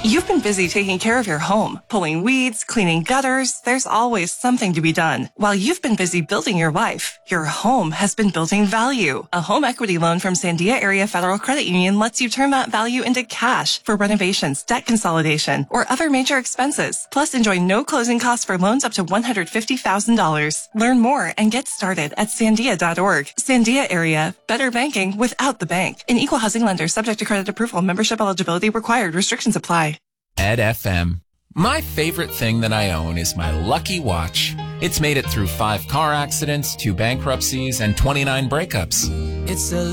You've been busy taking care of your home, pulling weeds, cleaning gutters. There's always something to be done. While you've been busy building your life, your home has been building value. A home equity loan from Sandia Area Federal Credit Union lets you turn that value into cash for renovations, debt consolidation, or other major expenses. Plus, enjoy no closing costs for loans up to $150,000. Learn more and get started at sandia.org. Sandia Area, better banking without the bank. An equal housing lender subject to credit approval. Membership eligibility required. Restrictions apply. Ed FM. My favorite thing that I own is my Lucky Watch. It's made it through 5 car accidents, 2 bankruptcies, and 29 breakups. It's a